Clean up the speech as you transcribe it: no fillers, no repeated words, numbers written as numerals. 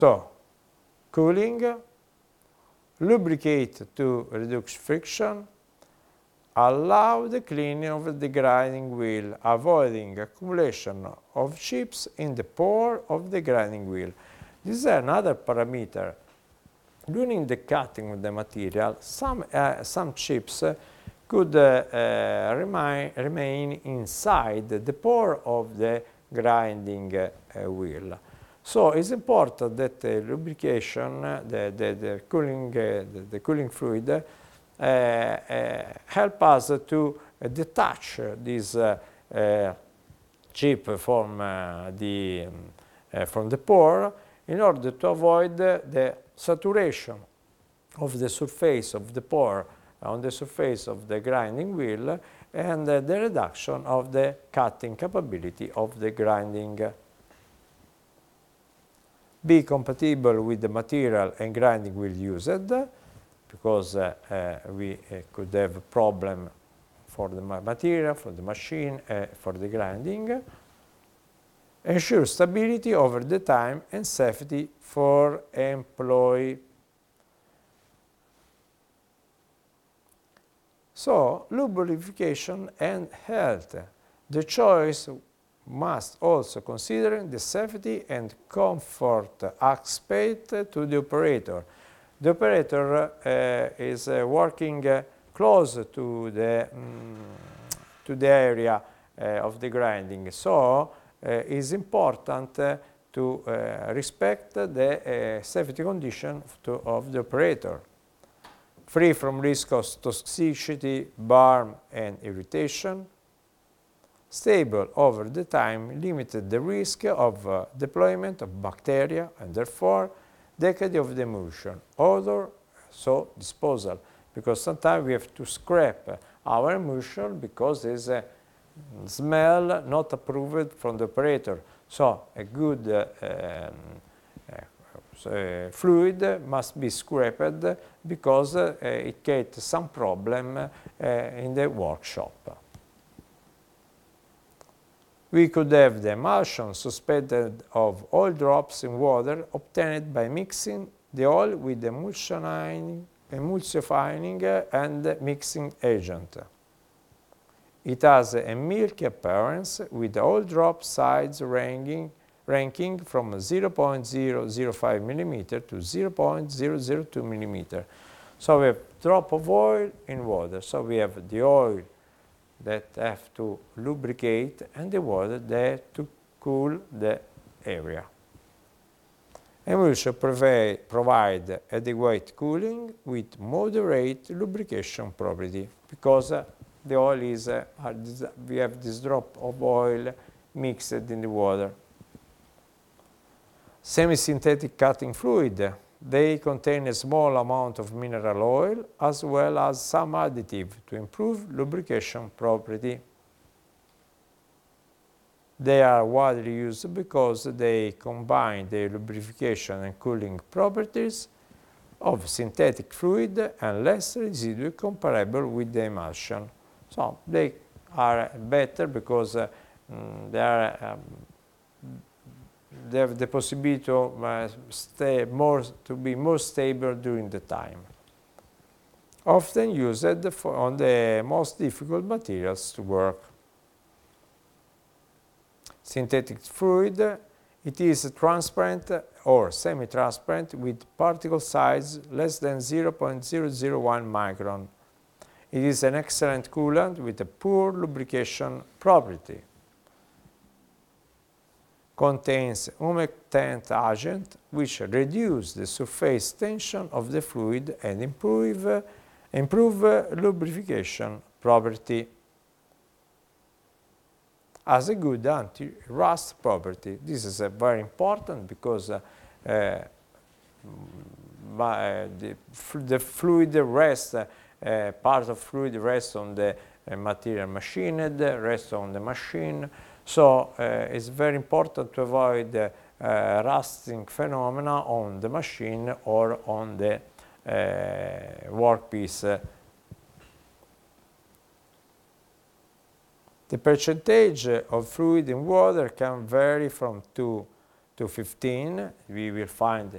So, cooling, lubricate to reduce friction, allow the cleaning of the grinding wheel, avoiding accumulation of chips in the pore of the grinding wheel. This is another parameter. During the cutting of the material, some chips could remain inside the pore of the grinding wheel. So it's important that the lubrication, the cooling fluid, help us to detach this chip from the pore in order to avoid the saturation of the surface of the pore on the surface of the grinding wheel and the reduction of the cutting capability of the grinding. Be compatible with the material and grinding wheel used, because we could have a problem for the material, for the machine, for the grinding. Ensure stability over the time and safety for employee. So, lubrication and health. The choice must also consider the safety and comfort aspect to the operator. The operator is working close to the area of the grinding, so it's important to respect the safety condition of the operator. Free from risk of toxicity, burn, and irritation. Stable over the time, limited the risk of deployment of bacteria and therefore decay of the emulsion. Odor, so disposal, because sometimes we have to scrap our emulsion because there's a smell not approved from the operator. So a good fluid must be scrapped because it gets some problem in the workshop. We could have the emulsion suspended of oil drops in water obtained by mixing the oil with emulsifying and mixing agent. It has a milky appearance with oil drop size ranking from 0.005 mm to 0.002 mm. So we have drop of oil in water. So we have the oil that have to lubricate and the water that to cool the area. Emulsion provide adequate cooling with moderate lubrication property because the oil is, we have this drop of oil mixed in the water. Semi-synthetic cutting fluid. They contain a small amount of mineral oil as well as some additive to improve lubrication property. They are widely used because they combine the lubrication and cooling properties of synthetic fluid and less residue comparable with the emulsion. So they are better because they have the possibility to be more stable during the time. Often used on the most difficult materials to work. Synthetic fluid, it is transparent or semi-transparent with particle size less than 0.001 micron. It is an excellent coolant with a poor lubrication property. Contains humectant agent which reduce the surface tension of the fluid and improve lubrication property. Has a good anti-rust property. This is very important because the fluid rests, part of fluid rests on the material machined, rests on the machine. So it's very important to avoid rusting phenomena on the machine or on the workpiece. The percentage of fluid in water can vary from 2 to to 15, we will find